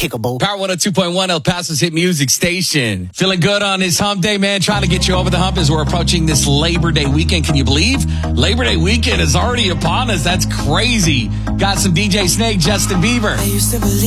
Kickable. Power 102.1, El Paso's hit music station. Feeling good on this hump day, man. Trying to get you over the hump as we're approaching this Labor Day weekend. Can you believe Labor Day weekend is already upon us? That's crazy. Got some DJ Snake, Justin Bieber. I used to believe